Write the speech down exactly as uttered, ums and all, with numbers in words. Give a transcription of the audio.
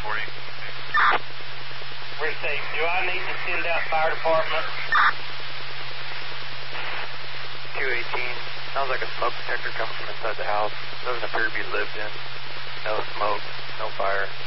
forty. We're safe. Do I need to send out fire department? two eighteen. Sounds like a smoke detector coming from inside the house. Doesn't appear to be lived in. No smoke, no fire.